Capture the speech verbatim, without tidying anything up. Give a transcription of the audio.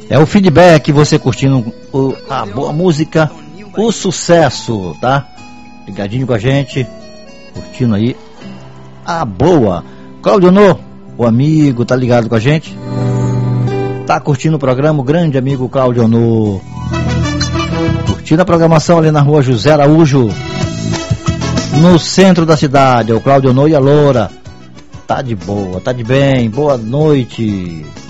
É o feedback, você curtindo o, a boa música, o sucesso, tá? Ligadinho com a gente, curtindo aí a boa. Cláudio Honor, o amigo, tá ligado com a gente? Tá curtindo o programa, o grande amigo Cláudio Honor. Curtindo a programação ali na rua José Araújo, no centro da cidade. É o Cláudio Honor e a Loura. Tá de boa, tá de bem, boa noite.